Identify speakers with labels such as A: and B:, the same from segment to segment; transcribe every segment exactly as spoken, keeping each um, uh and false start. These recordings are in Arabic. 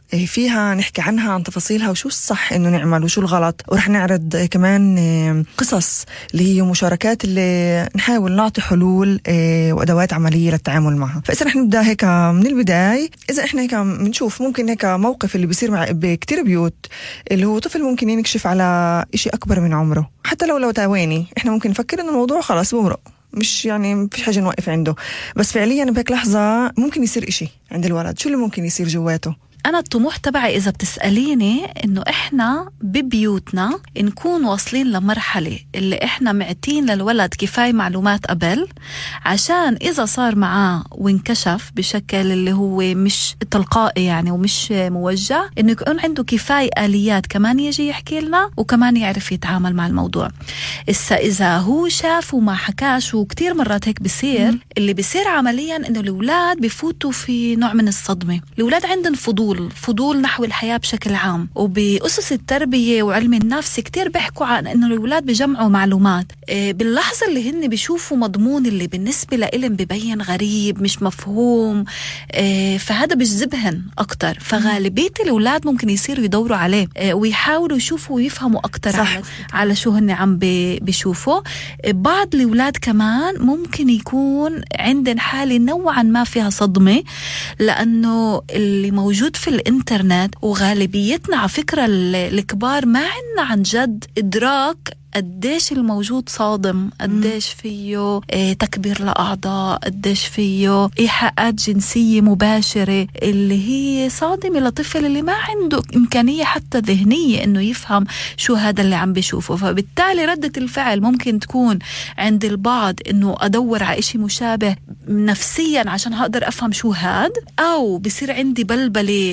A: فيها نحكي عنها عن تفاصيلها وشو الصح إنه نعمل وشو الغلط، ورح نعرض كمان قصص اللي هي مشاركات اللي نحاول نعطي حلول وأدوات عملية للتعامل معها. فإذا رح نبدأ هيك من البداية، إذا إحنا هيك بنشوف ممكن هيك موقف اللي بيصير مع بكتير بيوت، اللي هو طفل ممكن ينكشف على إشي أكبر من عمره، حتى لو لو تاواني إحنا ممكن نفكر إنه الموضوع خلاص بمرق، مش يعني مفيش حاجة نوقف عنده، بس فعليا بهيك لحظة ممكن يصير إشي عند الولد. شو اللي ممكن يصير جواته؟
B: أنا الطموح تبعي إذا بتسأليني إنه إحنا ببيوتنا نكون واصلين لمرحلة اللي إحنا معتين للولد كفاية معلومات قبل، عشان إذا صار معاه وانكشف بشكل اللي هو مش تلقائي يعني ومش موجه، إنه يكون عنده كفاية آليات كمان يجي يحكي لنا وكمان يعرف يتعامل مع الموضوع. إسا إذا هو شاف وما حكاش، وكتير مرات هيك بيصير، م- اللي بيصير عمليا إنه الأولاد بيفوتوا في نوع من الصدمة. الأولاد عندهم فضول فضول نحو الحياة بشكل عام، وبأسس التربية وعلم النفس كتير بيحكوا عن إنه الأولاد بيجمعوا معلومات باللحظة اللي هن بيشوفوا مضمون اللي بالنسبة لإلهم ببين غريب مش مفهوم، فهذا بيجذبهن أكتر. فغالبية الأولاد ممكن يصيروا يدوروا عليه ويحاولوا يشوفوا ويفهموا أكتر على, على شو هن عم بيشوفوا. بعض الأولاد كمان ممكن يكون عندن حالة نوعا ما فيها صدمة، لأنه اللي موجود في الانترنت وغالبيتنا على فكرة الكبار ما عنا عن جد إدراك قديش الموجود صادم، قديش فيه إيه تكبير لأعضاء، قديش فيه إيحاءات جنسية مباشرة اللي هي صادمة لطفل اللي ما عنده إمكانية حتى ذهنية إنه يفهم شو هذا اللي عم بيشوفه. فبالتالي ردة الفعل ممكن تكون عند البعض إنه أدور على إشي مشابه نفسيا عشان هقدر أفهم شو هاد، أو بصير عندي بلبلة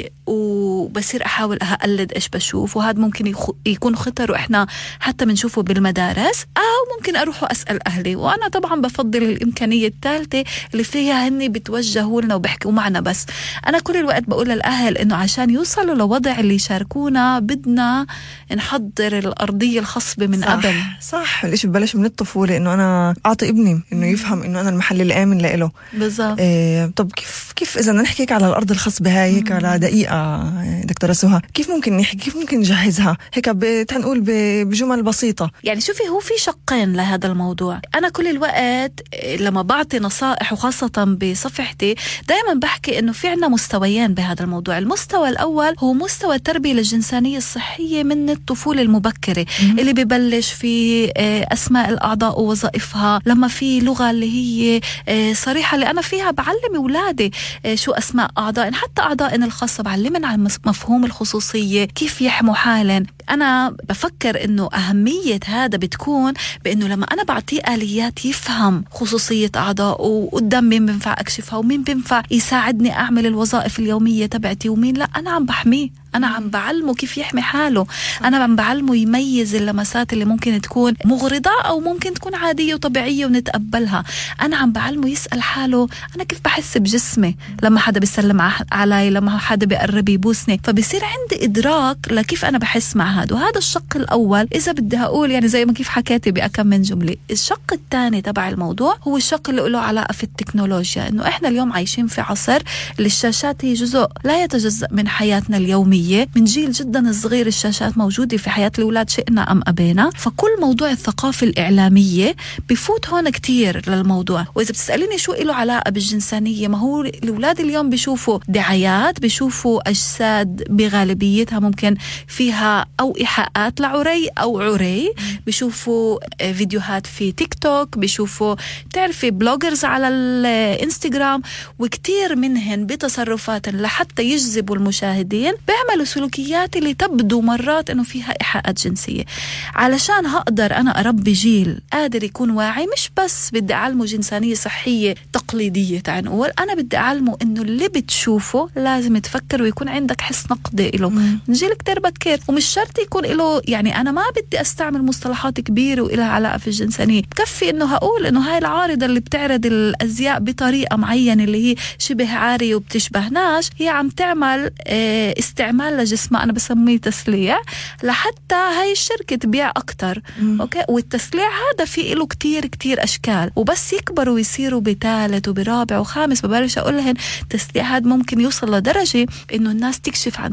B: وبصير أحاول أقلد إيش بشوف، وهذا ممكن يكون خطر وإحنا حتى بنشوفه بالمدارس. أو ممكن أروح وأسأل أهلي، وأنا طبعا بفضل الإمكانية الثالثة اللي فيها هني بتوجهوا لنا وبحكوا معنا. بس أنا كل الوقت بقول للأهل إنه عشان يوصلوا لوضع اللي يشاركونا بدنا نحضر الأرضية الخصبة من
A: صح
B: قبل.
A: صح الإشي ببلش من الطفولة، إنه أنا أعطي ابني إنه يفهم إنه أنا المحل الآمن لإله.
B: بالضبط.
A: إيه طب كيف كيف إذا نحكيك على الأرض الخصبة هاي هيك على دقيقة دكتورة سهى، كيف ممكن نحكي، كيف ممكن نجهزها هيك تنقول بجمل بسيطة؟
B: يعني شوفي، هو في شقين لهذا الموضوع. أنا كل الوقت لما بعطي نصائح وخاصة بصفحتي دائما بحكي إنه في عنا مستويين بهذا الموضوع. المستوى الأول هو مستوى التربية للجنسانية الصحية من الطفولة المبكرة، م- اللي ببلش في أسماء الأعضاء ووظائفها، لما في لغة اللي هي صريحة اللي أنا فيها بعلم أولادي شو أسماء أعضاء، حتى أعضاء الخاصة بعلمن عن مفهوم الخصوصية، كيف يحموا حالا. أنا بفكر إنه أهمية هذا بتكون بإنه لما أنا بعطيه آليات يفهم خصوصية أعضاء وقدام مين بنفع أكشفها ومين بنفع يساعدني أعمل الوظائف اليومية تبعتي ومين لا، أنا عم بحميه، أنا عم بعلمه كيف يحمي حاله، أنا عم بعلمه يميز اللمسات اللي ممكن تكون مغرضة أو ممكن تكون عادية وطبيعية ونتقبلها. أنا عم بعلمه يسأل حاله أنا كيف بحس بجسمي لما حدا بيسلم علي، لما حدا بيقرب يبوسني، فبصير عندي إدراك لكيف أنا بحس مع هذا. وهذا الشق الأول إذا بدي أقول يعني زي ما كيف حكيتي بأكم من جملة. الشق الثاني تبع الموضوع هو الشق اللي له علاقة في التكنولوجيا، إنه إحنا اليوم عايشين في عصر اللي الشاشات هي جزء لا يتجزأ من حياتنا اليومية. من جيل جدا صغير الشاشات موجودة في حياة الأولاد شئنا أم أبينا، فكل موضوع الثقافة الإعلامية بفوت هون كتير للموضوع. وإذا بتسأليني شو له علاقة بالجنسانية، ما هو الأولاد اليوم بيشوفوا دعايات، بيشوفوا أجساد بغالبيتها ممكن فيها أو إيحاءات لعري أو عري، بيشوفوا فيديوهات في تيك توك، بيشوفوا تعرفي بلوجرز على الانستغرام، وكتير منهن بتصرفات لحتى يجذبوا المشاهدين بيعملوا سلوكيات اللي تبدو مرات انه فيها إيحاءات جنسية. علشان هقدر انا اربي جيل قادر يكون واعي، مش بس بدي اعلمه جنسانية صحية تقليدية تعال نقول، انا بدي اعلمه انه اللي بتشوفه لازم تفكر ويكون عندك حس نقدي له من جيل كتير بكير. ومش شرط يكون له يعني انا ما بدي استعمل مصطلحات كبيرة وإلها علاقة في الجنسانية، بكفي انه هقول انه هاي العارضة اللي بتعرض الازياء بطريقة معينة اللي هي شبه عارية وبتشبهناش، هي عم تعمل اه استعمال لجسمها، أنا بسميه تسليع لحتى هاي الشركة تبيع أكتر. أوكي، والتسليع هذا فيه له كتير كتير أشكال، وبس يكبروا ويصيروا بثالث وبرابع وخامس ببلش أقول لهم تسليع هذا ممكن يوصل لدرجة إنه الناس تكشف عن